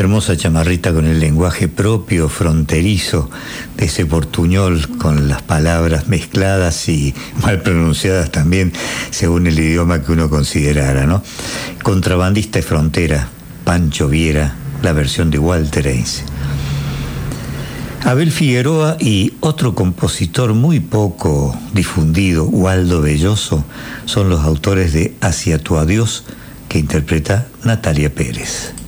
Hermosa chamarrita con el lenguaje propio, fronterizo, de ese portuñol, con las palabras mezcladas y mal pronunciadas también, según el idioma que uno considerara, ¿no? Contrabandista de frontera, Pancho Viera, la versión de Walter Heinze. Abel Figueroa y otro compositor muy poco difundido, Waldo Belloso, son los autores de Hacia tu adiós, que interpreta Natalia Pérez.